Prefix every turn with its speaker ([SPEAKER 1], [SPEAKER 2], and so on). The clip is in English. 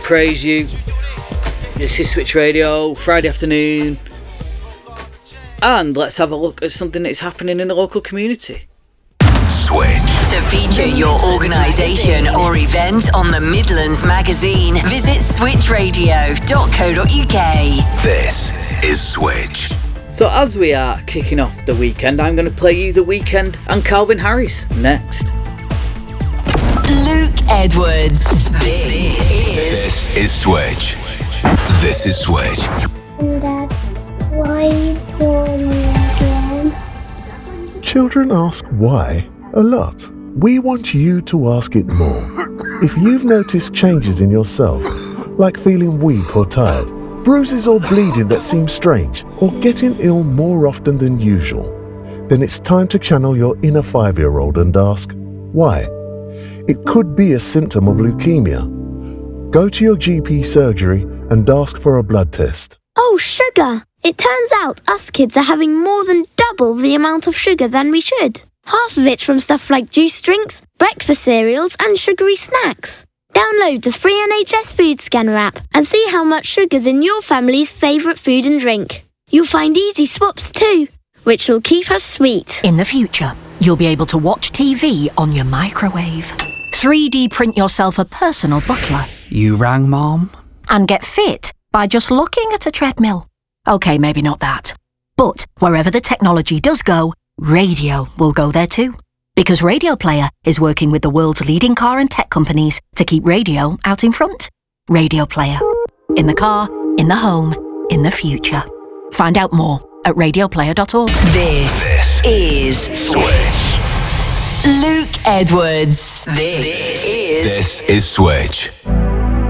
[SPEAKER 1] praise you. This is Switch Radio, Friday afternoon. And let's have a look at something that's happening in the local community.
[SPEAKER 2] Switch.
[SPEAKER 3] To feature your organisation or event on the Midlands magazine, visit switchradio.co.uk.
[SPEAKER 2] This is Switch.
[SPEAKER 1] So as we are kicking off the weekend, I'm going to play you The Weeknd and Calvin Harris next.
[SPEAKER 3] Luke Edwards.
[SPEAKER 2] This is Switch. This is Switch.
[SPEAKER 4] Dad, why are you born again?
[SPEAKER 5] Children ask why a lot. We want you to ask it more. If you've noticed changes in yourself, like feeling weak or tired, bruises or bleeding that seem strange, or getting ill more often than usual, then it's time to channel your inner 5-year-old and ask, why? It could be a symptom of leukemia. Go to your GP surgery and ask for a blood test.
[SPEAKER 4] Oh, sugar! It turns out us kids are having more than double the amount of sugar than we should. Half of it's from stuff like juice drinks, breakfast cereals and sugary snacks. Download the free NHS Food Scanner app and see how much sugar's in your family's favourite food and drink. You'll find easy swaps too, which will keep us sweet.
[SPEAKER 6] In the future, you'll be able to watch TV on your microwave, 3D print yourself a personal butler.
[SPEAKER 7] You rang, Mom?
[SPEAKER 6] And get fit by just looking at a treadmill. OK, maybe not that. But wherever the technology does go, radio will go there too. Because Radio Player is working with the world's leading car and tech companies to keep radio out in front. Radio Player. In the car, in the home, in the future. Find out more at radioplayer.org.
[SPEAKER 3] This is
[SPEAKER 2] Switch.
[SPEAKER 3] Luke Edwards. This
[SPEAKER 2] is Switch.